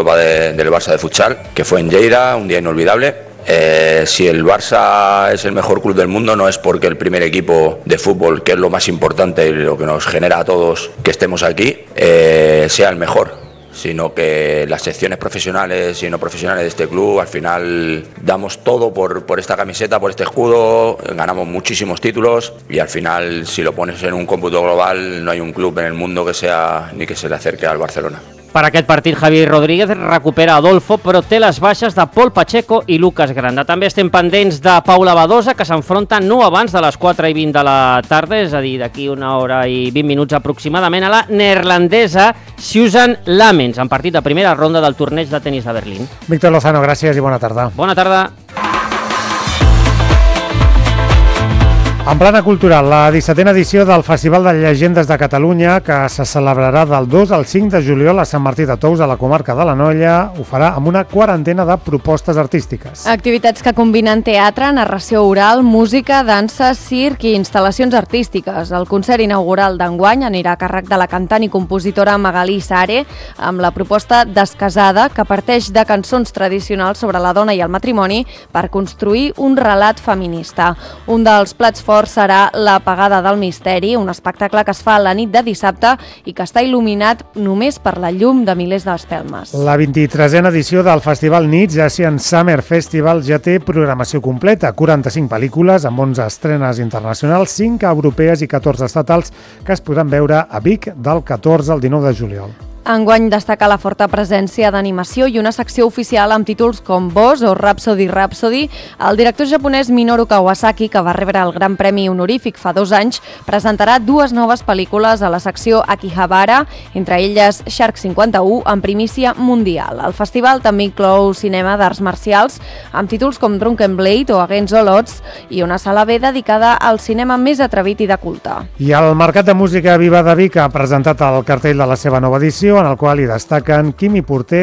Eurocopa del Barça de futsal, que fue en Lleida, un día inolvidable. Si el Barça es el mejor club del mundo, no es porque el primer equipo de fútbol, que es lo más importante y lo que nos genera a todos que estemos aquí, sea el mejor, sino que las secciones profesionales y no profesionales de este club al final damos todo por esta camiseta, por este escudo, ganamos muchísimos títulos y al final, si lo pones en un cómputo global, no hay un club en el mundo que sea ni que se le acerque al Barcelona. Per aquest partit, Javi Rodríguez recupera Adolfo, però té les baixes de Pol Pacheco i Lucas Granda. També estem pendents de Paula Badosa, que s'enfronta no abans de les 4:20 de la tarda, és a dir, d'aquí 1 hora i 20 minuts aproximadament, a la neerlandesa Susan Lamens, en partit de primera ronda del torneig de tenis de Berlín. Víctor Lozano, gràcies i bona tarda. Bona tarda. En plana cultural, la 17a edició del Festival de Llegendes de Catalunya, que se celebrarà del 2 al 5 de juliol a Sant Martí de Tous, a la comarca de l'Anoia, ho farà amb una quarantena de propostes artístiques. Activitats que combinen teatre, narració oral, música, dansa, circ i instal·lacions artístiques. El concert inaugural d'enguany anirà a càrrec de la cantant i compositora Magalí Sare, amb la proposta Descasada, que parteix de cançons tradicionals sobre la dona i el matrimoni per construir un relat feminista. Un dels plats forts serà l'Apagada del Misteri, un espectacle que es fa la nit de dissabte i que està il·luminat només per la llum de milers d'espelmes. La 23a edició del Festival Nits Asian Summer Festival ja té programació completa, 45 pel·lícules amb 11 estrenes internacionals, 5 europees i 14 estatals que es podran veure a Vic del 14 al 19 de juliol. Enguany destaca la forta presència d'animació i una secció oficial amb títols com Boss o Rhapsody Rhapsody. El director japonès Minoru Kawasaki, que va rebre el Gran Premi Honorífic fa 2 anys, presentarà 2 noves pel·lícules a la secció Akihabara, entre elles Shark 51, en primícia mundial. El festival també inclou cinema d'arts marcials, amb títols com Drunken Blade o Against All Odds, i una sala B dedicada al cinema més atrevit i de culte. I el Mercat de Música Viva de Vic ha presentat el cartell de la seva nova edició, en el qual hi destaquen Quimi Porter,